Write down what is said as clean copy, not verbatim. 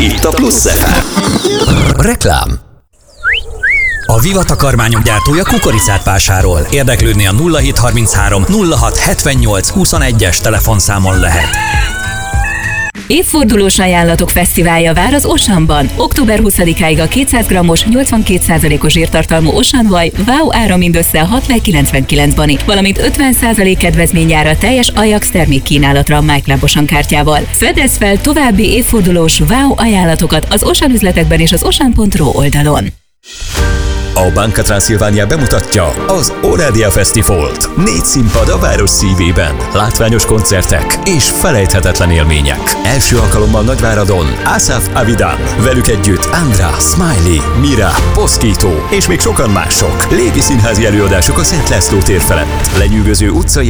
Itt a Plusz FM. Reklám. A Viva takarmányok gyártója kukoricát vásárol. Érdeklődni a 0733 06 78 21-es telefonszámon lehet. Évfordulós ajánlatok fesztiválja vár az Osanban. Október 20-áig a 200 g-os, 82%-os zsírtartalmú Osan vaj wow ára mindössze 6,99 bani, valamint 50% kedvezményára teljes Ajax termékkínálatra a MyClub Osan kártyával. Fedezz fel további évfordulós wow ajánlatokat az Osan üzletekben és az osan.ro oldalon. A Banca Transilvania bemutatja az Orádia Fesztivált. 4 színpad a város szívében, látványos koncertek és felejthetetlen élmények. Első alkalommal Nagyváradon Asaf Avidan, velük együtt Andra, Smiley, Mira, Poszkító és még sokan mások. Légi színházi előadások a Szent László tér felett, lenyűgöző utcai